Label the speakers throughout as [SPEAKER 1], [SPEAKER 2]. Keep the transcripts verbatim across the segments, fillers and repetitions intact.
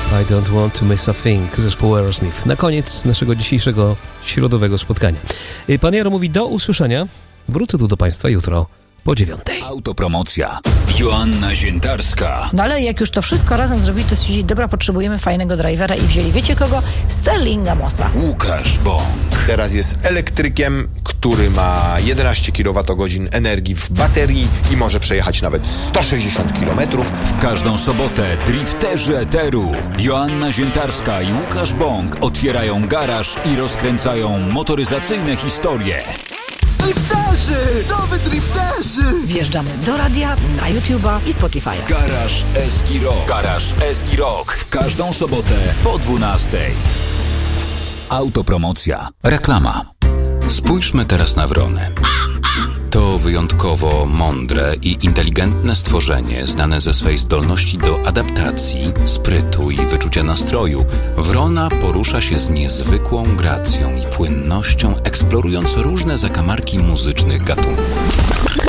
[SPEAKER 1] I don't want to miss a thing, zespołu Aerosmith. Na koniec naszego dzisiejszego środowego spotkania. Pan Jaro mówi do usłyszenia. Wrócę tu do Państwa jutro po dziewiątej.
[SPEAKER 2] Autopromocja. Joanna Ziętarska.
[SPEAKER 3] No ale jak już to wszystko razem zrobili, to stwierdzili, dobra, potrzebujemy fajnego drivera i wzięli, wiecie kogo? Sterlinga Mossa.
[SPEAKER 2] Łukasz Bąk.
[SPEAKER 4] Teraz jest elektrykiem, który ma jedenaście kilowatogodzin energii w baterii i może przejechać nawet sto sześćdziesiąt kilometrów.
[SPEAKER 2] W każdą sobotę drifterzy eteru Joanna Ziętarska i Łukasz Bąk otwierają garaż i rozkręcają motoryzacyjne historie.
[SPEAKER 5] Drifterzy! To wy drifterzy!
[SPEAKER 3] Wjeżdżamy do radia, na YouTube'a i Spotify'a.
[SPEAKER 2] Garaż Eski Rock. Garaż Eski Rock. W każdą sobotę po dwunastej. Autopromocja. Reklama. Spójrzmy teraz na wronę. To wyjątkowo mądre i inteligentne stworzenie, znane ze swej zdolności do adaptacji, sprytu i wyczucia nastroju. Wrona porusza się z niezwykłą gracją i płynnością, eksplorując różne zakamarki muzycznych gatunków.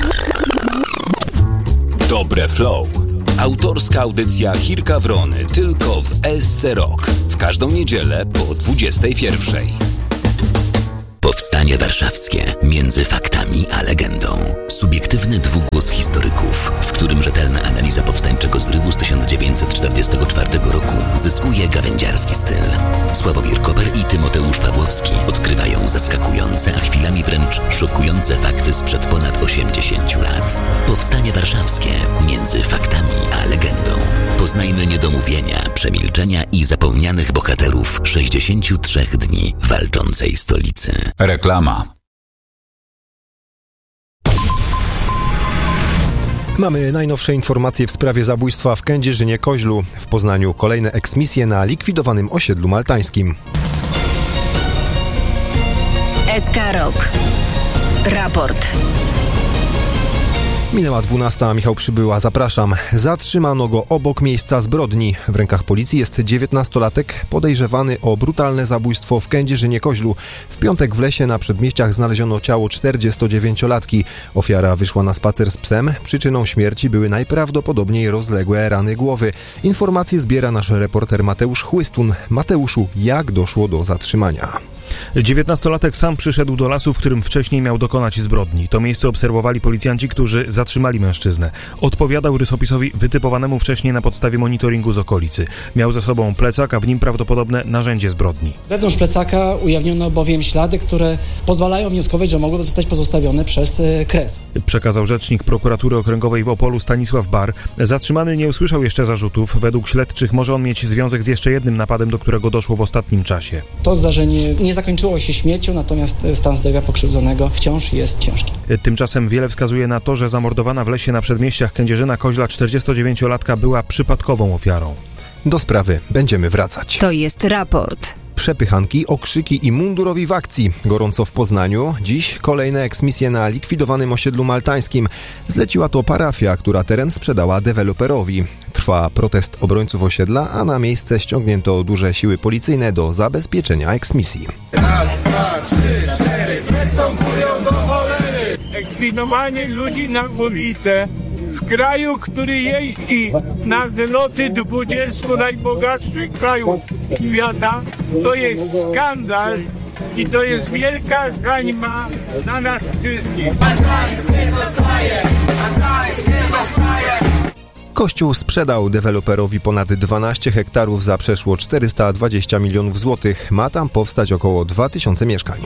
[SPEAKER 2] Dobre Flow. Autorska audycja Chirka Wrony tylko w S C Rock. W każdą niedzielę po dwudziestej pierwszej. Powstanie Warszawskie. Między faktami a legendą. Subiektywny dwugłos historyków, w którym rzetelna analiza powstańczego zrywu z tysiąc dziewięćset czterdziestego czwartego roku zyskuje gawędziarski styl. Sławomir Koper i Tymoteusz Pawłowski odkrywają zaskakujące, a chwilami wręcz szokujące fakty sprzed ponad osiemdziesięciu lat. Powstanie Warszawskie. Między faktami a legendą. Poznajmy niedomówienia, przemilczenia i zapomnianych bohaterów sześćdziesięciu trzech dni walczącej stolicy. Reklama.
[SPEAKER 6] Mamy najnowsze informacje w sprawie zabójstwa w Kędzierzynie-Koźlu. W Poznaniu kolejne eksmisje na likwidowanym osiedlu maltańskim.
[SPEAKER 7] S K Rock. Raport.
[SPEAKER 6] Minęła dwunasta, Michał Przybyła, zapraszam. Zatrzymano go obok miejsca zbrodni. W rękach policji jest dziewiętnastolatek podejrzewany o brutalne zabójstwo w Kędzierzynie-Koźlu. W piątek w lesie na przedmieściach znaleziono ciało czterdziestodziewięciolatki. Ofiara wyszła na spacer z psem. Przyczyną śmierci były najprawdopodobniej rozległe rany głowy. Informacje zbiera nasz reporter Mateusz Chłystun. Mateuszu, jak doszło do zatrzymania?
[SPEAKER 8] Dziewiętnastolatek sam przyszedł do lasu, w którym wcześniej miał dokonać zbrodni. To miejsce obserwowali policjanci, którzy zatrzymali mężczyznę. Odpowiadał rysopisowi wytypowanemu wcześniej na podstawie monitoringu z okolicy. Miał ze sobą plecak, a w nim prawdopodobne narzędzie zbrodni.
[SPEAKER 9] Wewnątrz plecaka ujawniono bowiem ślady, które pozwalają wnioskować, że mogłyby zostać pozostawione przez krew.
[SPEAKER 8] Przekazał rzecznik prokuratury okręgowej w Opolu Stanisław Bar. Zatrzymany nie usłyszał jeszcze zarzutów. Według śledczych może on mieć związek z jeszcze jednym napadem, do którego doszło w ostatnim czasie.
[SPEAKER 9] To zdarzenie nie zakończyło się śmiercią, natomiast stan zdrowia pokrzywdzonego wciąż jest ciężki.
[SPEAKER 8] Tymczasem wiele wskazuje na to, że zamordowana w lesie na przedmieściach Kędzierzyna-Koźla czterdziestodziewięciolatka była przypadkową ofiarą.
[SPEAKER 6] Do sprawy będziemy wracać.
[SPEAKER 7] To jest raport.
[SPEAKER 6] Przepychanki, okrzyki i mundurowi w akcji. Gorąco w Poznaniu. Dziś kolejne eksmisje na likwidowanym osiedlu maltańskim. Zleciła to parafia, która teren sprzedała deweloperowi. Trwa protest obrońców osiedla, a na miejsce ściągnięto duże siły policyjne do zabezpieczenia eksmisji.
[SPEAKER 10] Raz, dwa, trzy, cztery, występują do cholery. Eksminowanie ludzi na ulicę. W kraju, który jeździ na zloty dwudziestu najbogatszych krajów świata, to jest skandal i to jest wielka hańba na nas wszystkich.
[SPEAKER 6] Kościół sprzedał deweloperowi ponad dwanaście hektarów za przeszło czterysta dwadzieścia milionów złotych. Ma tam powstać około dwa tysiące mieszkań.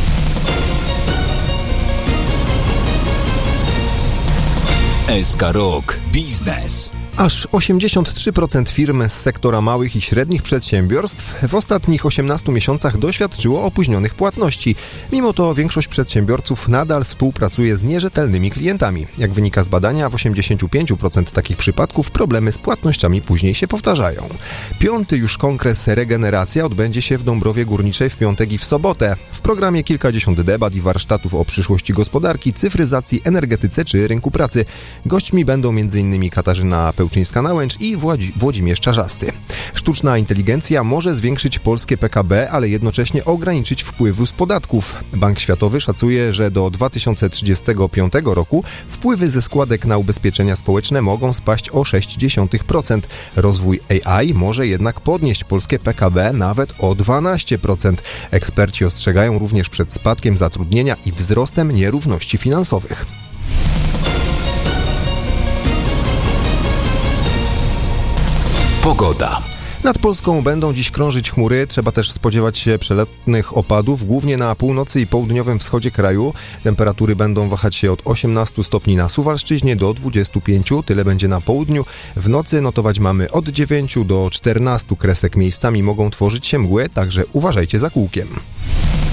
[SPEAKER 2] S K Rock Biznes.
[SPEAKER 6] Aż osiemdziesiąt trzy procent firm z sektora małych i średnich przedsiębiorstw w ostatnich osiemnastu miesiącach doświadczyło opóźnionych płatności. Mimo to większość przedsiębiorców nadal współpracuje z nierzetelnymi klientami. Jak wynika z badania, w osiemdziesięciu pięciu procentach takich przypadków problemy z płatnościami później się powtarzają. Piąty już kongres Regeneracja odbędzie się w Dąbrowie Górniczej w piątek i w sobotę. W programie kilkadziesiąt debat i warsztatów o przyszłości gospodarki, cyfryzacji, energetyce czy rynku pracy. Gośćmi będą m.in. Katarzyna Pełczyńska-Nałęcz i Włodzi- Włodzimierz Czarzasty. Sztuczna inteligencja może zwiększyć polskie P K B, ale jednocześnie ograniczyć wpływy z podatków. Bank Światowy szacuje, że do dwa tysiące trzydziestego piątego roku wpływy ze składek na ubezpieczenia społeczne mogą spaść o sześć dziesiątych procent. Rozwój A I może jednak podnieść polskie P K B nawet o dwanaście procent. Eksperci ostrzegają również przed spadkiem zatrudnienia i wzrostem nierówności finansowych.
[SPEAKER 4] Pogoda.
[SPEAKER 6] Nad Polską będą dziś krążyć chmury, trzeba też spodziewać się przelotnych opadów, głównie na północy i południowym wschodzie kraju. Temperatury będą wahać się od osiemnastu stopni na Suwalszczyźnie do dwudziestu pięciu, tyle będzie na południu. W nocy notować mamy od dziewięciu do czternastu kresek, miejscami mogą tworzyć się mgły, także uważajcie za kółkiem.